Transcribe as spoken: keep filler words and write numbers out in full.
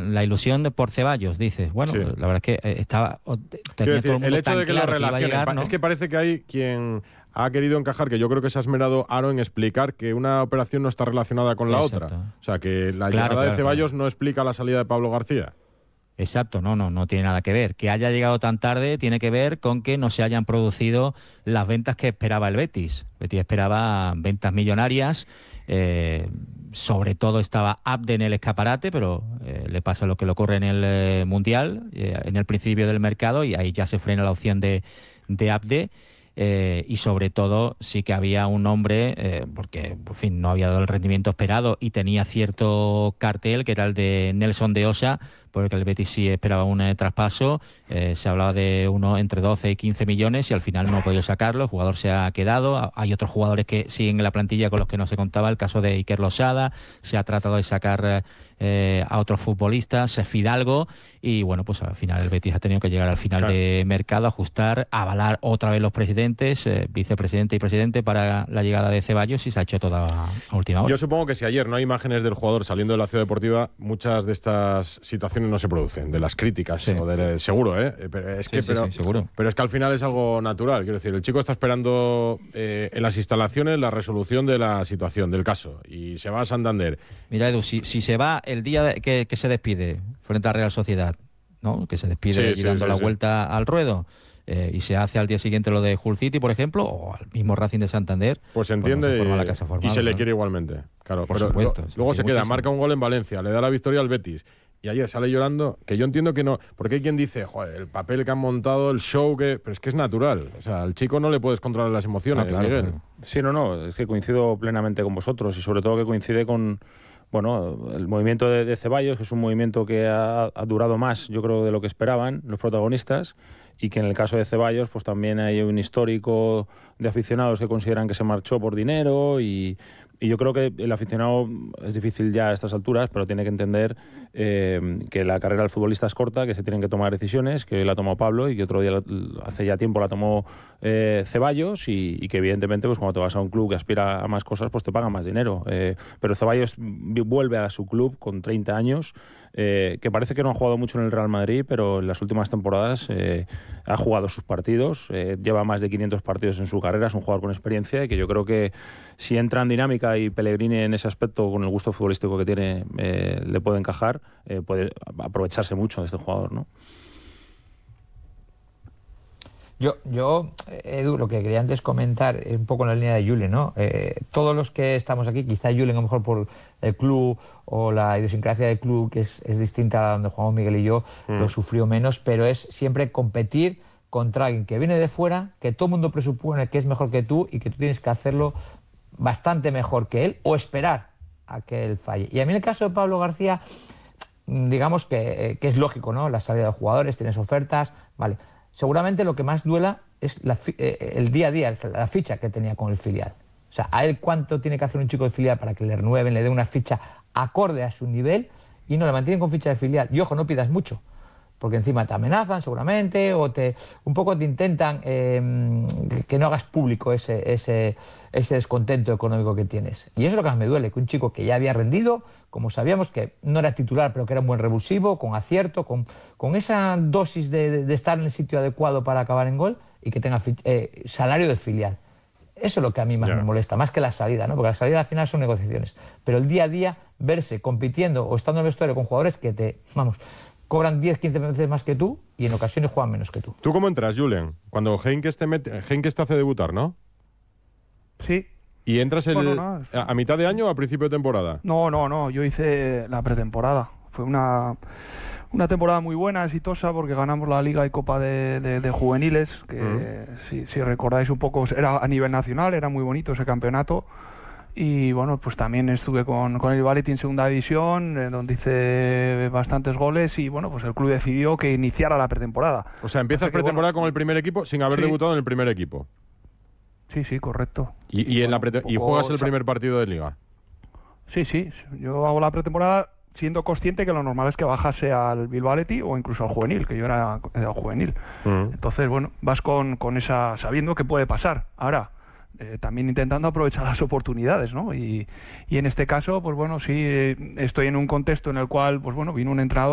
la ilusión de por Ceballos, dices. Bueno, sí. La verdad es que estaba... Tenía decir, todo el, mundo el hecho tan de que claro lo relacionen, que llegar, ¿no? Es que parece que hay quien ha querido encajar, que yo creo que se ha esmerado Aro en explicar que una operación no está relacionada con la Exacto. otra. O sea, que la claro, llegada claro, de Ceballos claro. no explica la salida de Pablo García. Exacto, no, no, no tiene nada que ver. Que haya llegado tan tarde tiene que ver con que no se hayan producido las ventas que esperaba el Betis. El Betis esperaba ventas millonarias, eh, sobre todo estaba Abde en el escaparate, pero eh, le pasa lo que le ocurre en el eh, Mundial, eh, en el principio del mercado, y ahí ya se frena la opción de, de Abde. Eh, y sobre todo sí que había un hombre, eh, porque en fin, no había dado el rendimiento esperado y tenía cierto cartel, que era el de Nelson de Osa, porque el Betis sí esperaba un eh, traspaso, eh, se hablaba de uno entre doce y quince millones y al final no ha podido sacarlo, el jugador se ha quedado, hay otros jugadores que siguen en la plantilla con los que no se contaba, el caso de Iker Losada, se ha tratado de sacar eh, a otros futbolistas, Fidalgo, y bueno, pues al final el Betis ha tenido que llegar al final claro. de mercado, ajustar, avalar otra vez los presidentes, eh, vicepresidente y presidente para la llegada de Ceballos, y se ha hecho toda a última hora. Yo supongo que si ayer no hay imágenes del jugador saliendo de la ciudad deportiva, muchas de estas situaciones no se producen, de las críticas, sí. o de, seguro, ¿eh? Pero es que, sí, pero, sí, sí, seguro. pero es que al final es algo natural, quiero decir, el chico está esperando eh, en las instalaciones la resolución de la situación, del caso, y se va a Santander. Mira, Edu, si, si se va el día de, que, que se despide frente a Real Sociedad, ¿no? Que se despide sí, dando sí, sí, la sí. vuelta al ruedo, eh, y se hace al día siguiente lo de Hull City, por ejemplo, o al mismo Racing de Santander, pues se entiende pues no se forma la casa formada, y se ¿no? le quiere igualmente, claro. Por pero supuesto. Lo, luego se queda, muchísimo. Marca un gol en Valencia, le da la victoria al Betis. Y ayer sale llorando, que yo entiendo que no, porque hay quien dice, joder, el papel que han montado, el show, que pero es que es natural. O sea, al chico no le puedes controlar las emociones, ah, claro, Miguel. Claro. Sí, no, no, es que coincido plenamente con vosotros y sobre todo que coincide con, bueno, el movimiento de, de Ceballos, que es un movimiento que ha, ha durado más, yo creo, de lo que esperaban los protagonistas, y que en el caso de Ceballos, pues también hay un histórico de aficionados que consideran que se marchó por dinero y... Y yo creo que el aficionado es difícil ya a estas alturas, pero tiene que entender eh, que la carrera del futbolista es corta, que se tienen que tomar decisiones, que hoy la ha tomado Pablo y que otro día, hace ya tiempo, la tomó eh, Ceballos y, y que evidentemente pues cuando te vas a un club que aspira a más cosas, pues te pagan más dinero. Eh, pero Ceballos vuelve a su club con treinta años, eh, que parece que no ha jugado mucho en el Real Madrid, pero en las últimas temporadas eh, ha jugado sus partidos, eh, lleva más de quinientos partidos en su carrera, es un jugador con experiencia y que yo creo que si entra en dinámica y Pellegrini en ese aspecto, con el gusto futbolístico que tiene, eh, le puede encajar, eh, puede aprovecharse mucho de este jugador, ¿no? Yo, yo, Edu, lo que quería antes comentar, un poco en la línea de Julen, ¿no? Eh, todos los que estamos aquí, quizá Julen a lo mejor por el club o la idiosincrasia del club, que es, es distinta a donde jugamos Miguel y yo, mm. lo sufrió menos, pero es siempre competir contra alguien que viene de fuera, que todo el mundo presupone que es mejor que tú y que tú tienes que hacerlo bastante mejor que él o esperar a que él falle. Y a mí en el caso de Pablo García, digamos que, que es lógico, ¿no? La salida de jugadores, tienes ofertas, vale. Seguramente lo que más duela es la, eh, el día a día, la ficha que tenía con el filial. O sea, a él cuánto tiene que hacer un chico de filial para que le renueven, le den una ficha acorde a su nivel y no le mantienen con ficha de filial. Y ojo, no pidas mucho, porque encima te amenazan seguramente o te un poco te intentan eh, que no hagas público ese, ese, ese descontento económico que tienes. Y eso es lo que más me duele, que un chico que ya había rendido, como sabíamos, que no era titular, pero que era un buen revulsivo, con acierto, con, con esa dosis de, de, de estar en el sitio adecuado para acabar en gol y que tenga eh, salario de filial. Eso es lo que a mí más yeah. me molesta, más que la salida, ¿no? Porque la salida al final son negociaciones. Pero el día a día, verse compitiendo o estando en el vestuario con jugadores que te, vamos, cobran diez, quince veces más que tú y en ocasiones juegan menos que tú. ¿Tú cómo entras, Julen? Cuando Heynckes te, mete, Heynckes te hace debutar, ¿no? Sí. ¿Y entras el, bueno, no, a, a mitad de año o a principio de temporada? No, no, no. Yo hice la pretemporada. Fue una, una temporada muy buena, exitosa, porque ganamos la Liga y Copa de, de, de Juveniles, que mm. si, si recordáis un poco, era a nivel nacional, era muy bonito ese campeonato. Y bueno, pues también estuve con, con el Valetti en segunda división, eh, donde hice bastantes goles y bueno, pues el club decidió que iniciara la pretemporada. O sea, empiezas Así pretemporada que, bueno, con el primer equipo sin haber sí. debutado en el primer equipo. Sí, sí, correcto. ¿Y, y, bueno, en la prete- ¿y juegas el primer partido de Liga? Sí, sí. Yo hago la pretemporada siendo consciente que lo normal es que bajase al Bilbao Athletic o incluso al juvenil, que yo era, era juvenil. Uh-huh. Entonces, bueno, vas con, con esa, sabiendo que puede pasar. Ahora, eh, también intentando aprovechar las oportunidades, ¿no? Y, y en este caso, pues bueno, sí, eh, estoy en un contexto en el cual, pues bueno, vino un entrenador